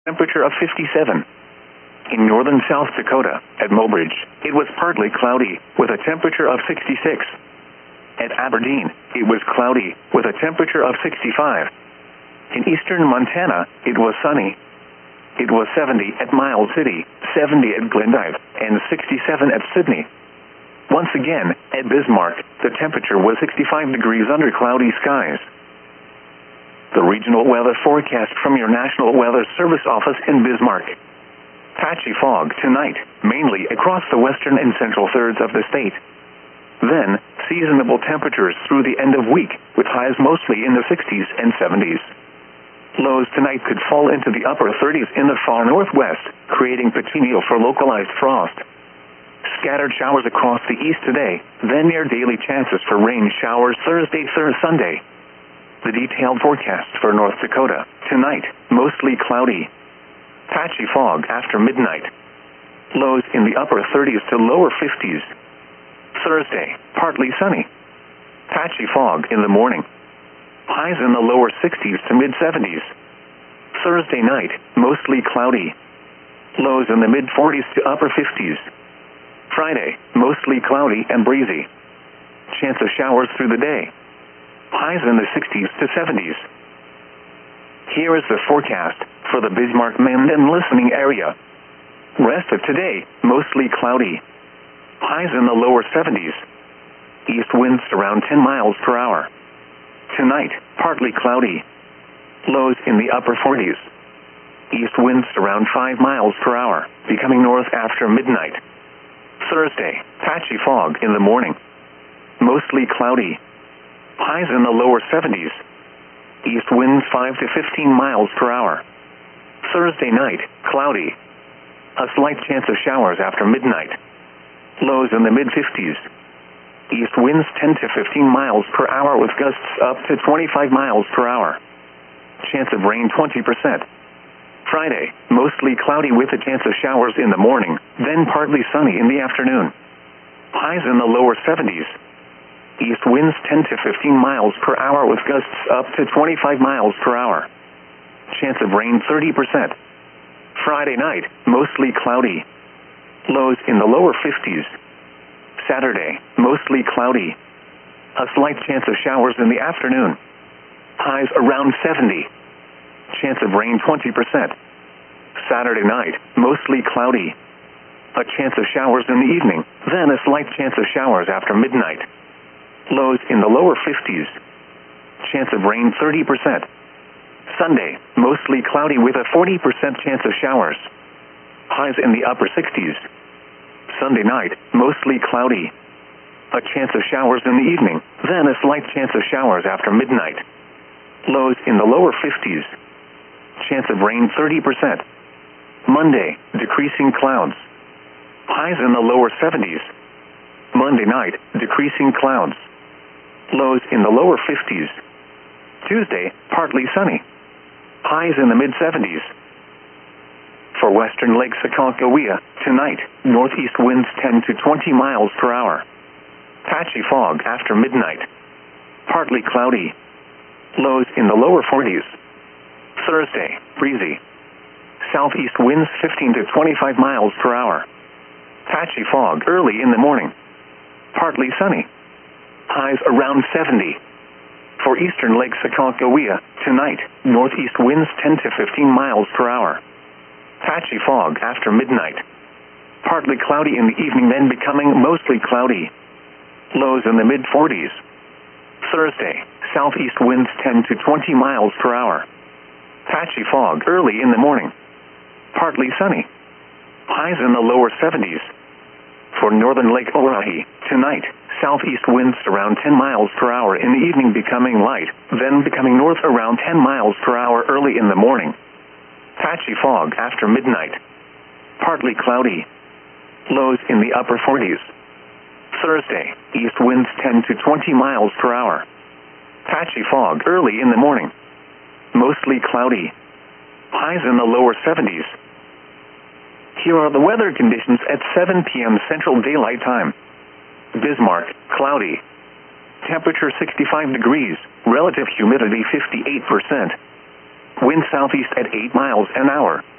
Temperature of 57. In northern South Dakota, at Mobridge, it was partly cloudy, with a temperature of 66. At Aberdeen, it was cloudy, with a temperature of 65. In eastern Montana, it was sunny. It was 70 at Miles City, 70 at Glendive, and 67 at Sydney. Once again, at Bismarck, the temperature was 65 degrees under cloudy skies. The regional weather forecast from your National Weather Service office in Bismarck. Patchy fog tonight, mainly across the western and central thirds of the state. Then, seasonable temperatures through the end of week, with highs mostly in the 60s and 70s. Lows tonight could fall into the upper 30s in the far northwest, creating potential for localized frost. Scattered showers across the east today, then near daily chances for rain showers Thursday through Sunday. The detailed forecast for North Dakota. Tonight, mostly cloudy. Patchy fog after midnight. Lows in the upper 30s to lower 50s. Thursday, partly sunny. Patchy fog in the morning. Highs in the lower 60s to mid-70s. Thursday night, mostly cloudy. Lows in the mid-40s to upper 50s. Friday, mostly cloudy and breezy. Chance of showers through the day. Highs in the 60s to 70s. Here is the forecast for the Bismarck, Minden listening area. Rest of today, mostly cloudy. Highs in the lower 70s. East winds around 10 miles per hour. Tonight, partly cloudy. Lows in the upper 40s. East winds around 5 miles per hour, becoming north after midnight. Thursday, patchy fog in the morning. Mostly cloudy. Highs in the lower 70s. East winds 5 to 15 miles per hour. Thursday night, cloudy. A slight chance of showers after midnight. Lows in the mid-50s. East winds 10 to 15 miles per hour with gusts up to 25 miles per hour. Chance of rain 20%. Friday, mostly cloudy with a chance of showers in the morning, then partly sunny in the afternoon. Highs in the lower 70s. East winds 10 to 15 miles per hour with gusts up to 25 miles per hour. Chance of rain 30%. Friday night, mostly cloudy. Lows in the lower 50s. Saturday, mostly cloudy. A slight chance of showers in the afternoon. Highs around 70. Chance of rain 20%. Saturday night, mostly cloudy. A chance of showers in the evening, then a slight chance of showers after midnight. Lows in the lower 50s. Chance of rain 30%. Sunday, mostly cloudy with a 40% chance of showers. Highs in the upper 60s. Sunday night, mostly cloudy. A chance of showers in the evening, then a slight chance of showers after midnight. Lows in the lower 50s. Chance of rain 30%. Monday, decreasing clouds. Highs in the lower 70s. Monday night, decreasing clouds. Lows in the lower 50s. Tuesday, partly sunny. Highs in the mid-70s. For western Lake Sakakawea, tonight, northeast winds 10 to 20 miles per hour. Patchy fog after midnight. Partly cloudy. Lows in the lower 40s. Thursday, breezy. Southeast winds 15 to 25 miles per hour. Patchy fog early in the morning. Partly sunny. Highs around 70. For eastern Lake Sakakawea, tonight, northeast winds 10 to 15 miles per hour. Patchy fog after midnight. Partly cloudy in the evening, then becoming mostly cloudy. Lows in the mid-40s. Thursday, southeast winds 10 to 20 miles per hour. Patchy fog early in the morning. Partly sunny. Highs in the lower 70s. For northern Lake Oahe, tonight, southeast winds around 10 miles per hour in the evening, becoming light, then becoming north around 10 miles per hour early in the morning. Patchy fog after midnight. Partly cloudy. Lows in the upper 40s. Thursday, east winds 10 to 20 miles per hour. Patchy fog early in the morning. Mostly cloudy. Highs in the lower 70s. Here are the weather conditions at 7 p.m. Central Daylight Time. Bismarck, cloudy. Temperature 65 degrees, relative humidity 58%. Wind southeast at 8 miles an hour.